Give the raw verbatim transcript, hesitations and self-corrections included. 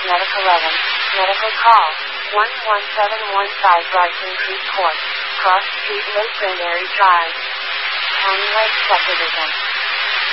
Medic eleven, Medical Call, one one seven one five Bryson Creek Court, Cross Street Lake Granary Drive, County Lake Subdivision.